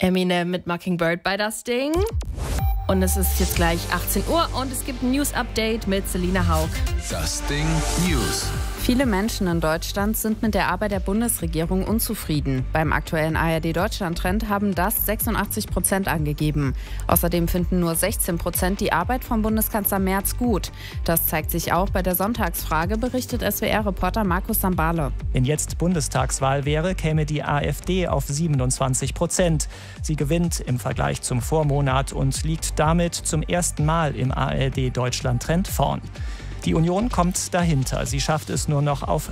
Eminem mit Mockingbird bei das Ding. Und es ist jetzt gleich 18 Uhr und es gibt ein News-Update mit Selina Haug. Das Ding News. Viele Menschen in Deutschland sind mit der Arbeit der Bundesregierung unzufrieden. Beim aktuellen ARD-Deutschland-Trend haben das 86% angegeben. Außerdem finden nur 16% die Arbeit von Bundeskanzler Merz gut. Das zeigt sich auch bei der Sonntagsfrage, berichtet SWR-Reporter Markus Sambale. Wenn jetzt Bundestagswahl wäre, käme die AfD auf 27%. Sie gewinnt im Vergleich zum Vormonat und liegt damit zum ersten Mal im ARD-Deutschland-Trend vorn. Die Union kommt dahinter. Sie schafft es nur noch auf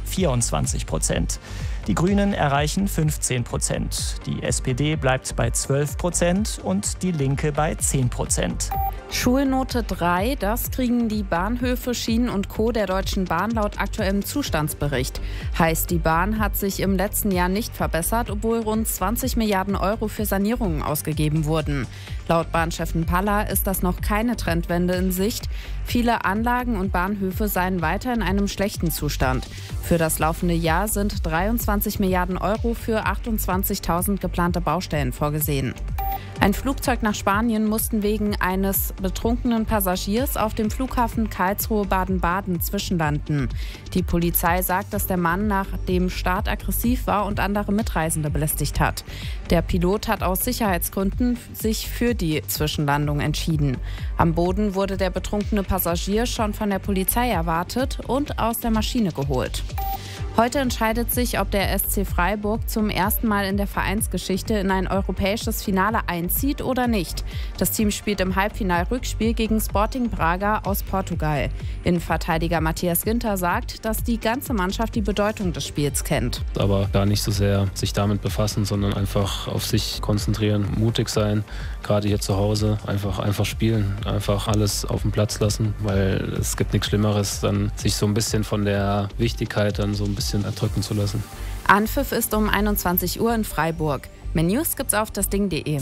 24%. Die Grünen erreichen 15%. Die SPD bleibt bei 12% und die Linke bei 10%. Schulnote 3, das kriegen die Bahnhöfe, Schienen und Co. der Deutschen Bahn laut aktuellem Zustandsbericht. Heißt, die Bahn hat sich im letzten Jahr nicht verbessert, obwohl rund 20 Milliarden Euro für Sanierungen ausgegeben wurden. Laut Bahnchefin Palla ist das noch keine Trendwende in Sicht. Viele Anlagen und Bahnhöfe seien weiter in einem schlechten Zustand. Für das laufende Jahr sind 23 Milliarden Euro für 28.000 geplante Baustellen vorgesehen. Ein Flugzeug nach Spanien mussten wegen eines betrunkenen Passagiers auf dem Flughafen Karlsruhe-Baden-Baden zwischenlanden. Die Polizei sagt, dass der Mann nach dem Start aggressiv war und andere Mitreisende belästigt hat. Der Pilot hat aus Sicherheitsgründen sich für die Zwischenlandung entschieden. Am Boden wurde der betrunkene Passagier schon von der Polizei erwartet und aus der Maschine geholt. Heute entscheidet sich, ob der SC Freiburg zum ersten Mal in der Vereinsgeschichte in ein europäisches Finale einzieht oder nicht. Das Team spielt im Halbfinal-Rückspiel gegen Sporting Braga aus Portugal. Innenverteidiger Matthias Ginter sagt, dass die ganze Mannschaft die Bedeutung des Spiels kennt. Aber gar nicht so sehr sich damit befassen, sondern einfach auf sich konzentrieren, mutig sein, gerade hier zu Hause, einfach spielen, einfach alles auf den Platz lassen, weil es gibt nichts Schlimmeres, dann sich so ein bisschen von der Wichtigkeit dann so ein bisschen erdrücken zu lassen. Anpfiff ist um 21 Uhr in Freiburg. Mehr News gibt's auf dasding.de.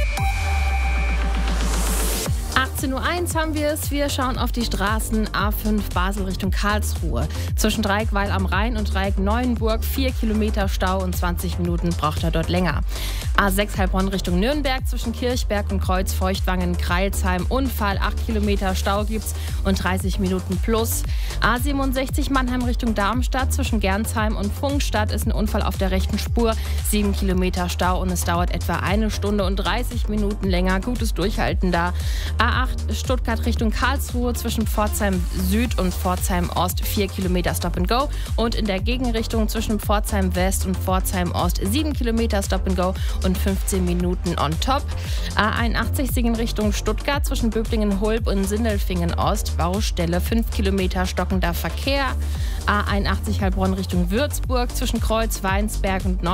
18.01 Uhr haben wir es. Wir schauen auf die Straßen A5 Basel Richtung Karlsruhe. Zwischen Dreieckweil am Rhein und Dreieck-Neuenburg 4 Kilometer Stau und 20 Minuten braucht er dort länger. A6 Heilbronn Richtung Nürnberg zwischen Kirchberg und Kreuz-Feuchtwangen-Kreilsheim. Unfall, 8 Kilometer Stau gibt's und 30 Minuten plus. A67 Mannheim Richtung Darmstadt zwischen Gernsheim und Pfungstadt ist ein Unfall auf der rechten Spur. 7 Kilometer Stau und es dauert etwa 1 Stunde und 30 Minuten länger. Gutes Durchhalten da. A8 Stuttgart Richtung Karlsruhe zwischen Pforzheim Süd und Pforzheim Ost 4 Kilometer Stop and Go und in der Gegenrichtung zwischen Pforzheim West und Pforzheim Ost 7 Kilometer Stop and Go und 15 Minuten on top. A81 Siegen Richtung Stuttgart zwischen Böblingen-Hulb und Sindelfingen Ost Baustelle 5 Kilometer stockender Verkehr. A81 Heilbronn Richtung Würzburg zwischen Kreuz, Weinsberg und